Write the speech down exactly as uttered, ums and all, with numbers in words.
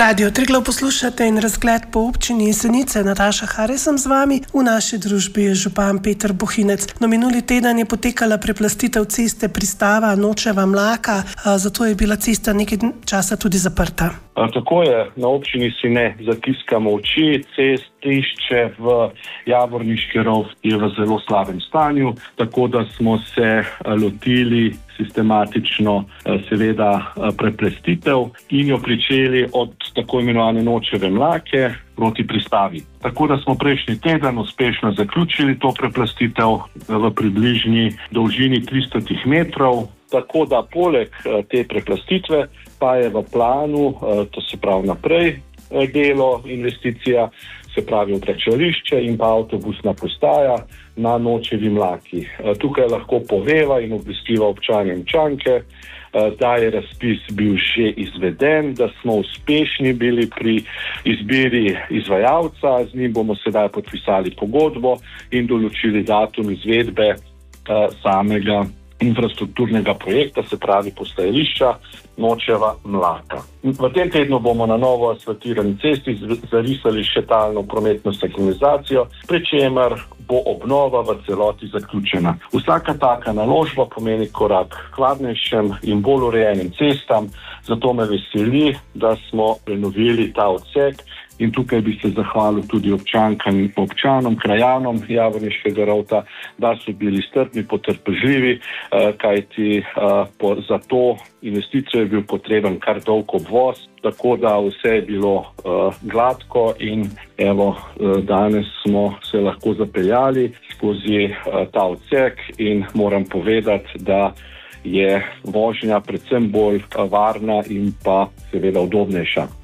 Radio Triglav poslušate in razgled po občini Jesenice. Nataša Hare sem z vami. V naši družbi je župan Peter Bohinec. No, minuli teden je potekala preplastitev ceste Pristava Nočeva Mlaka, zato je bila cesta nekaj časa tudi zaprta. A, tako je, na občini si ne zatiskamo oči. Cestišče v Javorniški rov je v zelo slabem stanju, tako da smo se lotili sistematično seveda preplastitev in jo pričeli od tako imenovane Nočeve Mlake proti Pristavi. Tako da smo prejšnji teden uspešno zaključili to preplastitev v približni dolžini tristo metrov, tako da poleg te preplastitve pa je v planu, to se pravi naprej, delo, investicija, se pravi obračališče in pa avtobusna postaja na Nočevi Mlaki. Tukaj lahko poveva in obvestiva občane in občanke, da je razpis bil že izveden, da smo uspešni bili pri izbiri izvajalca, z njim bomo sedaj podpisali pogodbo in določili datum izvedbe samega infrastrukturnega projekta, se pravi postajališča Nočeva Mlaka. V tem tednu bomo na novo asfaltirani cesti zarisali še talno prometno signalizacijo, pri čemer bo obnova v celoti zaključena. Vsaka taka naložba pomeni korak k varnejšim in bolj urejenim cestam, zato me veseli, da smo prenovili ta odsek. In tukaj bi se zahvalil tudi občankam in občanom, krajanom Javorniškega rovta, da so bili strpni, potrpežljivi, kajti za to investicijo je bil potreben kar dolg obvoz, tako da vse je bilo gladko in evo, danes smo se lahko zapeljali skozi ta odsek in moram povedati, da je vožnja predvsem bolj varna in pa seveda udobnejša.